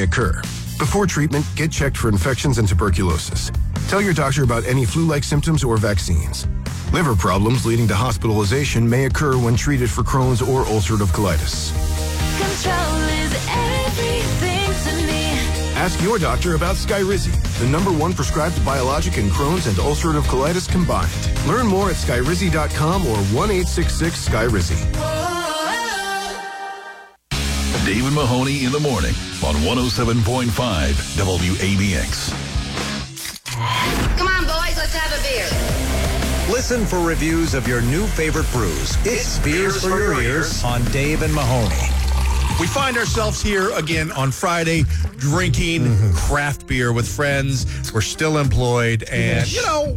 occur. Before treatment, get checked for infections and tuberculosis. Tell your doctor about any flu-like symptoms or vaccines. Liver problems leading to hospitalization may occur when treated for Crohn's or ulcerative colitis. Control is everything to me. Ask your doctor about Skyrizi, the #1 prescribed biologic in Crohn's and ulcerative colitis combined. Learn more at skyrizi.com or 1-866-SKYRIZI. Dave and Mahoney in the morning on 107.5 WABX. Come on, boys, let's have a beer. Listen for reviews of your new favorite brews. It's Beers for Your Ears on Dave and Mahoney. We find ourselves here again on Friday drinking craft beer with friends. We're still employed and,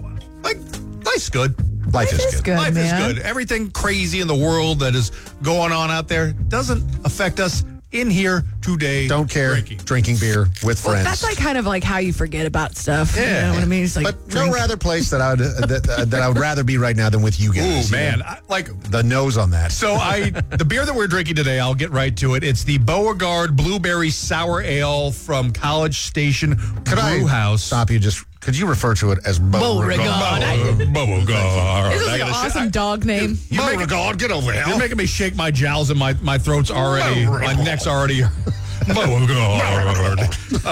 life's good. Life is good, Life man. is good. Everything crazy in the world that is going on out there doesn't affect us in here today. Don't care. Drinking beer with friends. That's like kind of like how you forget about stuff. Yeah. You know what I mean? It's like But no rather place that I would that I would rather be right now than with you guys. Ooh, man. The nose on that. So the beer that we're drinking today, I'll get right to it. It's the Beauregard Blueberry Sour Ale from College Station Brew House. Stop you could you refer to it as Beauregard? Beauregard. this is like an awesome dog name. Beauregard, get over here. You're making me shake my jowls and my throat's already, my neck's already. Beauregard.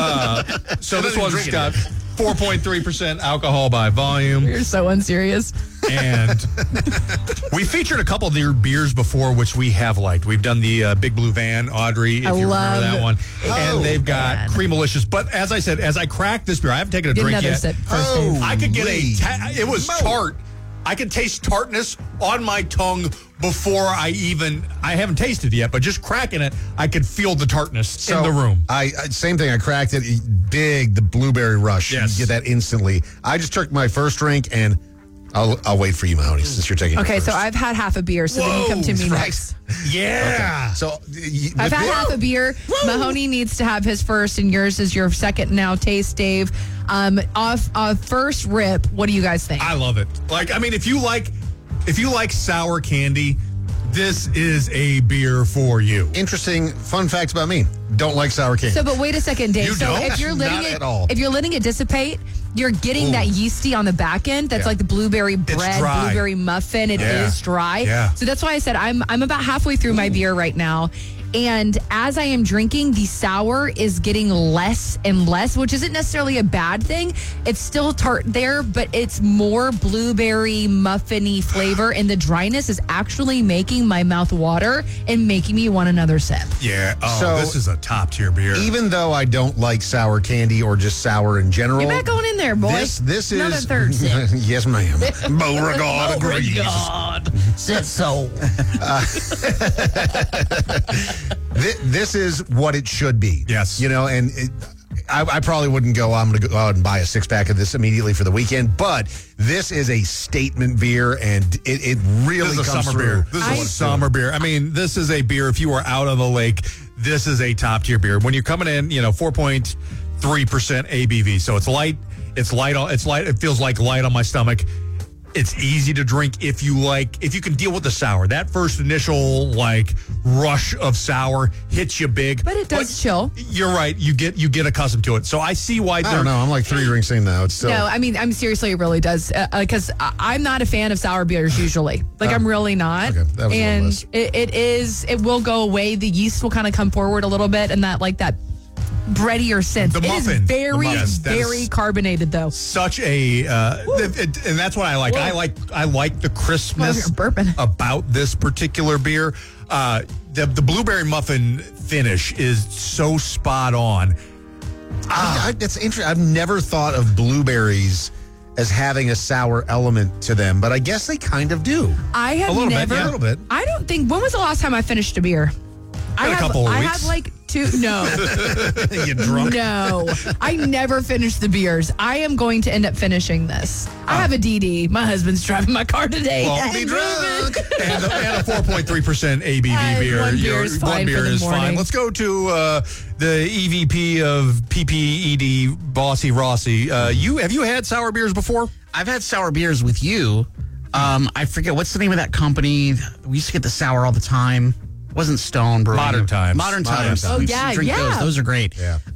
So this one's got 4.3% alcohol by volume. You're so unserious. And we featured a couple of their beers before, which we have liked. We've done the Big Blue Van, Audrey, if you remember that one. And they've got Creamalicious. But as I said, as I cracked this beer, I haven't taken a drink another yet. sip first, Dave. I could get it was tart. I could taste tartness on my tongue before I haven't tasted it yet, but just cracking it, I could feel the tartness in the room. I same thing. I cracked it big, the blueberry rush. Yes. You get that instantly. I just took my first drink and I'll wait for you, Mahoney, since you're taking it Okay, first. so I've had half a beer, so then you come to me next. Yeah. Okay. So I've had half a beer. Mahoney needs to have his first, and yours is your second now. Taste, Dave. Off first rip, what do you guys think? I love it. If you like sour candy, this is a beer for you. Interesting fun facts about me. Don't like sour candy. So, but wait a second, Dave. You so don't? if you're letting Not it, at all. if you're letting it dissipate, you're getting that yeasty on the back end. That's like the blueberry bread, dry. blueberry muffin. It is dry. Yeah. So that's why I said I'm about halfway through my beer right now. And as I am drinking, the sour is getting less and less, which isn't necessarily a bad thing. It's still tart there, but it's more blueberry muffin-y flavor. And the dryness is actually making my mouth water and making me want another sip. Yeah. Oh, So- this is a top tier beer. even though I don't like sour candy or just sour in general, You're not going in there, boy. This is Another third sip. Yes, ma'am. Beauregard agrees. God. Said so. This is what it should be. Yes. And I probably wouldn't go, I'm going to go out and buy a 6-pack of this immediately for the weekend, but this is a statement beer, and it really This is a comes summer through. beer. This is a summer beer. This is a beer, if you are out on the lake, this is a top tier beer. When you're coming in, 4.3% ABV. So it's light. It's light. It feels like light on my stomach. It's easy to drink if you can deal with the sour. That first initial rush of sour hits you big. But it does chill. You're right. You get accustomed to it. So I see why I don't know. I'm like 3 drinks in now. It's still. No, I'm seriously, it really does. Because I'm not a fan of sour beers usually. I'm really not. Okay, that was a and little less. it will go away. The yeast will kind of come forward a little bit, and that breadier sense. The It muffin. is very, Yes, that very is- carbonated though. Such a and that's what I like. I like the crispness you're burping. about this particular beer. The blueberry muffin finish is so spot on. That's interesting. I've never thought of blueberries as having a sour element to them, but I guess they kind of do. I have A little bit, never. yeah, a little bit. I don't think. When was the last time I finished a beer? Been a couple of I weeks. have 2. No. You drunk? No, I never finish the beers. I am going to end up finishing this. I have a DD. My husband's driving my car today. Well, Be drunk. and a 4.3% ABV beer. One beer is fine One beer for the is morning. fine. Let's go to the EVP of PPED, Bossy Rossi. Have you had sour beers before? I've had sour beers with you. I forget, what's the name of that company? We used to get the sour all the time. It wasn't Stone Brewing. Modern Times. Modern Times. Oh, We used yeah, to drink yeah. those. Those are great. Yeah.